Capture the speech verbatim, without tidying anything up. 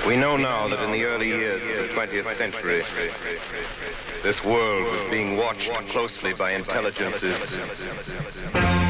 We know now that in the early years of the twentieth century, this world was being watched closely by intelligences